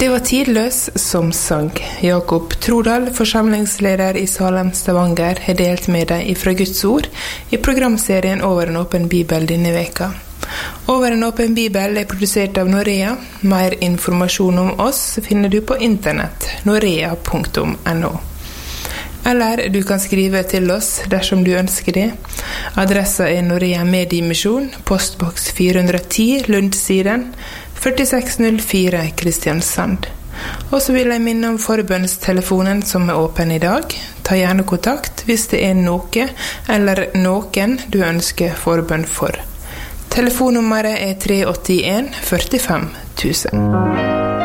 Det var Tidløs som sang. Jakob Trodal, forsamlingsleder i Salem Stavanger, har delt med deg fra Guds ord i programserien Over en åpen bibel denne veka. Over en åpen bibel er produsert av Norea. Mer informasjon om oss finner du på internett, norea.no. Eller du kan skrive til oss dersom du ønsker det. Adressa er Norea Mediemisjon, postboks 410 Lundsiden, 4604 Kristiansand. Og så vil jeg minne om forbønnstelefonen som er åpen i dag. Ta gjerne kontakt hvis det er noe eller noen du ønsker forbønn for. Telefonnummeret er 381 45 000.